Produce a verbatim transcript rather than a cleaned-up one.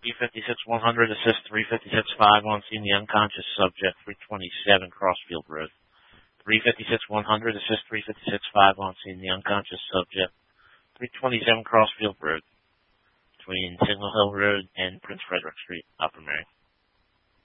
three fifty-six one hundred, assist three fifty-six five on scene, the unconscious subject, three twenty-seven Crossfield Road. three fifty-six one hundred, assist three fifty-six five on scene, the unconscious subject, three twenty-seven Crossfield Road, between Signal Hill Road and Prince Frederick Street, Upper Mary.